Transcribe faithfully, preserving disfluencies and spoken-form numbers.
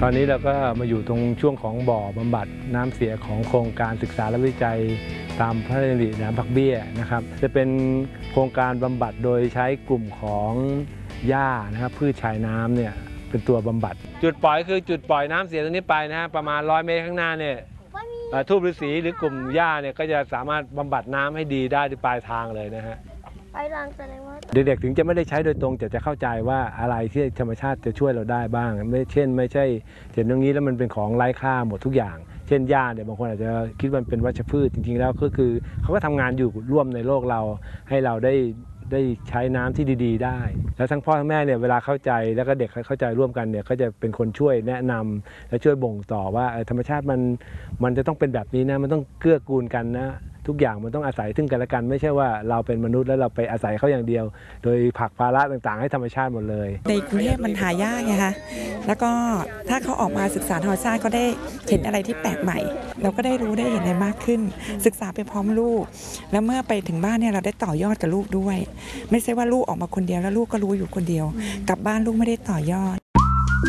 ตอนนี้เราก็มาอยู่ตรงช่วงของบ่อบำบัดน้ำเสียของโครงการศึกษาและวิจัยตามพระราชดำริน้ำผักเบี้ยนะครับจะเป็นโครงการบำบัดโดยใช้กลุ่มของหญ้านะครับพืชชายน้ำเนี่ยเป็นตัวบำบัดจุดปล่อยคือจุดปล่อยน้ำเสียตรงนี้ไปนะฮะประมาณร้อยเมตรข้างหน้าเนี่ยทูบฤาษีหรือกลุ่มหญ้าเนี่ยก็จะสามารถบำบัดน้ำให้ดีได้ที่ปลายทางเลยนะฮะปลายทางแสดงว่าเด็กๆถึงจะไม่ได้ใช้โดยตรงแต่จะเข้าใจว่าอะไรที่ธรรมชาติจะช่วยเราได้บ้างไม่เช่นไม่ใช่เห็นตรงนี้แล้วมันเป็นของไร้ค่าหมดทุกอย่างเช่นหญ้าเนี่ยบางคนอาจจะคิดว่าเป็นวัชพืชจริงๆแล้วก็คือเขาก็ทำงานอยู่ร่วมในโลกเราให้เราได้ได้ใช้น้ำที่ดีๆได้แล้วทั้งพ่อทั้งแม่เนี่ยเวลาเข้าใจแล้วก็เด็กเข้าใจร่วมกันเนี่ยก็จะเป็นคนช่วยแนะนำและช่วยบ่งต่อว่าธรรมชาติมันมันจะต้องเป็นแบบนี้นะมันต้องเกื้อกูลกันนะทุกอย่างมันต้องอาศัยซึ่งกันและกันไม่ใช่ว่าเราเป็นมนุษย์แล้วเราไปอาศัยเขาอย่างเดียวโดยผลักภาระต่างๆให้ธรรมชาติหมดเลยในกรุงเทพมันหายากไงคะแล้วก็ถ้าเขาออกมาศึกษาธรรมชาติก็ได้เห็นอะไรที่แปลกใหม่เราก็ได้รู้ได้เห็นอะไรมากขึ้นศึกษาไปพร้อมลูกแล้วเมื่อไปถึงบ้านเนี่ยเราได้ต่อยอดกับลูกด้วยไม่ใช่ว่าลูกออกมาคนเดียวแล้วลูกก็รู้อยู่คนเดียวกลับบ้านลูกไม่ได้ต่อยอด